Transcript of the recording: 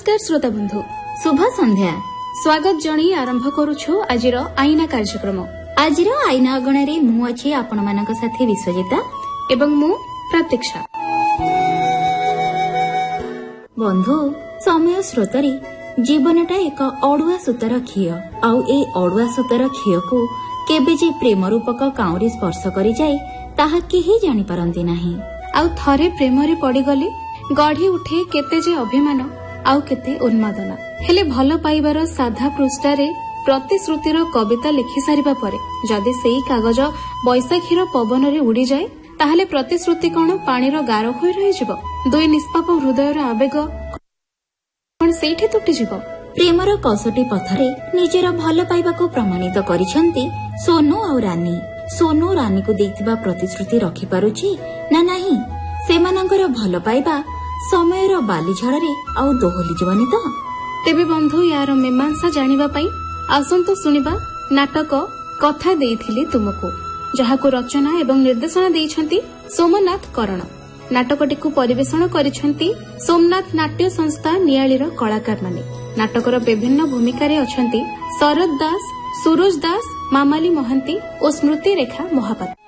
नमस्कार श्रोता बंधु, शुभ संध्या। स्वागत जणी आरंभ करुछु आजिर आईना कार्यक्रम। आजिर आईना अगणारे मु अछि आपण मानक साथी विश्वजिता एवं मु प्रतीक्षा। बंधु, समय स्रोतरे जीवनटा एक अड़ुआ सूतर खिय आउ ए अड़ुआ सूतर खिय को केबे जे प्रेम रूपक काउरी स्पर्श करि जाए ताहा केही जानि पारंती नाही। आउ थरे प्रेम रे पड़ी गले गढ़ी उठे केते जे अभिमान आउ केते उन्मादना। हेले भल पाइबार साधा पृष्ठारे प्रतिश्रुतिर कविता लिखि सारिबा परे जदि सेई कागज बैसाखीर पवन रे उड़ी जाए ताहले प्रतिश्रुति कोन पानीर गार होई रहि जिवो। दुई निष्पाप हृदयर आवेग कोन सेठी तुटी जिवो। प्रेमर कसोटी पथरे निजर भल पाइबा को प्रमाणित करिसंती सोनू और रानी। सोनू रानी को देइथिबा प्रतिश्रुति रखि पारुछि ना नाही? सेमानंकर भल पाइबा समयर बाली झड़े आउ दोहली जीवनी तो। तेबे बंधु, यार मीमांसा जानिबा पई आसंतु सुनिबा नाटक कथा देइथिली तुमको, जहाको रचना एवं निर्देशना देइछंती सोमनाथ करण। नाटकटी को परिवेषण करिछंती सोमनाथ नाट्य संस्था नियालीर कलाकार माने। नाटकर विभिन्न भूमिकारे अछंती शरद दास, सुरोज दास, मामाली महांती और स्मृति रेखा महापात्र।